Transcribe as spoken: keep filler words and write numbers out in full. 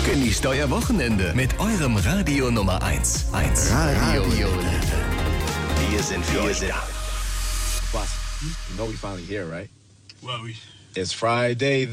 Genießt euer Wochenende mit eurem Radio Nummer eins. eins. Radio Liebe. Wir sind für euch da. Boss, you know we finally here, right? Well, we... It's Friday.